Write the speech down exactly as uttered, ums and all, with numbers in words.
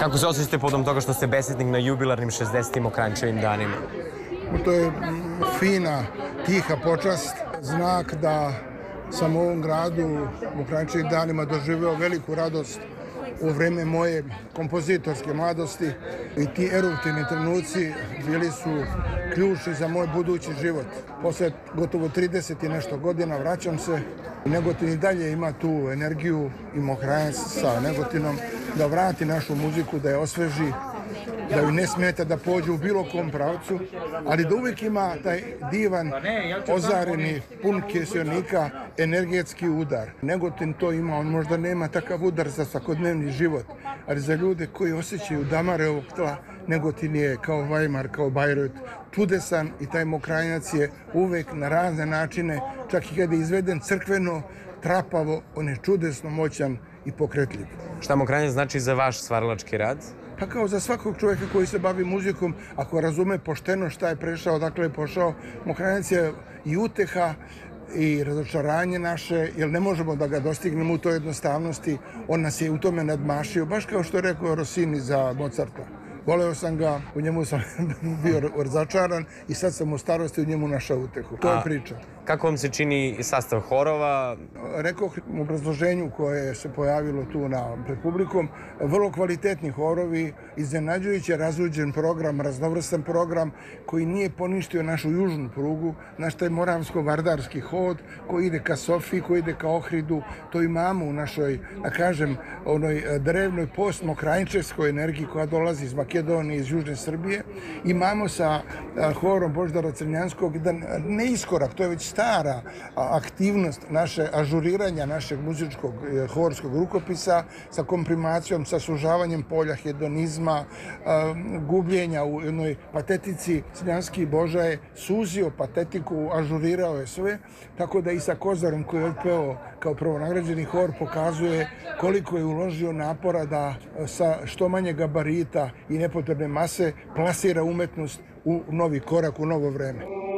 Kako se osjećate povodom toga što ste besjednik na jubilarnim šezdesetim Mokranjčevim danima? To je fina, tiha počast, znak da sam u ovom gradu Mokranjčevim danima doživeo veliku radost u vreme moje kompozitorske mladosti i ti eruptivni trenuci bili su ključni za moj budući život. Posle gotovo trideset i nešto godina vraćam se. Negotin i dalje ima tu energiju i Mokranjac sa Negotinom da vrati našu muziku, da je osveži, da ju ne smeta da pođe u bilo kom pravcu, ali da uvijek ima taj divan, ozareni, pun kiselnika, energetski udar. Negotin to ima, on možda nema takav udar za svakodnevni život, ali za ljude koji osjećaju damare ovog tla, Negotin je kao Weimar, kao Bayreuth, čudesan i taj Mokranjac je uvek na razne načine, čak i kada je izveden crkveno, trapavo, on je čudesno moćan i pokretljiv. Šta Mokranjac znači za vaš stvaralački rad? Pa kao za svakog čovjeka koji se bavi muzikom, ako razume pošteno šta je prešao, dakle je pošao, Mokranjac je i uteha i razočaranje naše, jer ne možemo da ga dostignemo u toj jednostavnosti. On nas je u tome nadmašio, baš kao što je rekao Rossini za Mozarta. Voleo sam ga, u njemu sam bio razočaran i sad sam u starosti u njemu našao utehu. To je priča. Kako vam se čini sastav horova? Rekao u obrazloženju koje se pojavilo tu pred publikom, vrlo kvalitetni horovi, iznenađujuće razluđen program, raznovrstan program koji nije poništio našu južnu prugu, naš taj moravsko-vardarski hod koji ide ka Sofiji, koji ide ka Ohridu. To imamo u našoj, da kažem, onoj drevnoj postmokranjčevskoj energiji koja dolazi iz Makedonije, iz Južne Srbije. Imamo sa horom Božidara Crnjanskog jedan neiskorak, to je već stara aktivnost naše ažuriranja našeg muzičkog horskog rukopisa sa komprimacijom, sa sužavanjem polja hedonizma, gubljenja u jednoj patetici. Crnjanski Boža je suzio patetiku, ažurirao je sve, tako da i sa Kozarom koji je otpeo kao prvonagrađeni hor pokazuje koliko je uložio napora da sa što manje gabarita i nepotrebne mase plasira umetnost u novi korak, u novo vreme.